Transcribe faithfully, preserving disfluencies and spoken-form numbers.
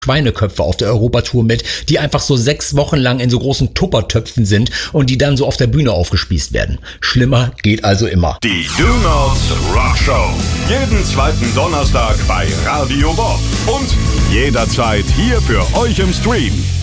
Schweineköpfe auf der Europatour mit, die einfach so sechs Wochen lang in so großen Tuppertöpfen sind und die dann so auf der Bühne aufgespießt werden. Schlimmer geht also immer. Die Do Nots Rock Show. Jeden zweiten Donnerstag bei Radio Bob. Und jederzeit hier für euch im Stream.